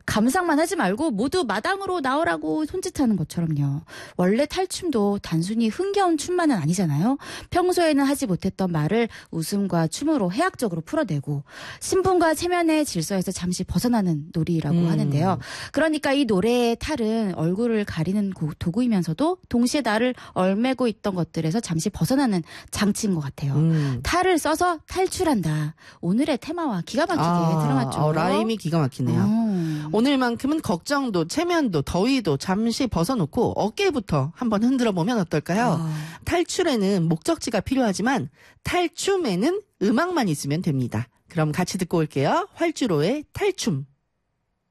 감상만 하지 말고 모두 마당으로 나오라고 손짓하는 것처럼요. 원래 탈춤도 단순히 흥겨운 춤만은 아니잖아요. 평소에는 하지 못했던 말을 웃음과 춤으로 해학적으로 풀어내고 신분과 체면의 질서에서 잠시 벗어나는 놀이라고 하는데요. 그러니까 이 노래의 탈은 얼굴을 가리는 도구이면서도 동시에 나를 얼매고 있던 것들에서 잠시 벗어나는 장치인 것 같아요. 탈을 써서 탈출한다. 오늘의 테마와 기가 막히게 들어맞죠. 라임이 기가 막히네요. 오늘만큼은 걱정도 체면도 더위도 잠시 벗어놓고 어깨부터 한번 흔들어 보면 어떨까요? 탈출에는 목적지가 필요하지만 탈춤에는 음악만 있으면 됩니다. 그럼 같이 듣고 올게요. 활주로의 탈춤.